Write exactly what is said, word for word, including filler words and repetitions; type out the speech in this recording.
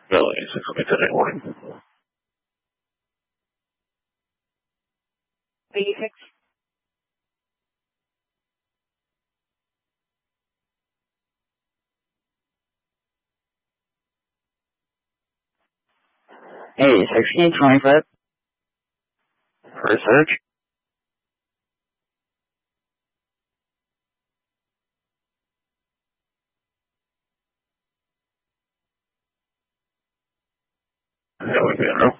Really, six o'clock today morning. eighty-six. eighty-six, can you twenty foot? Research. That would be enough.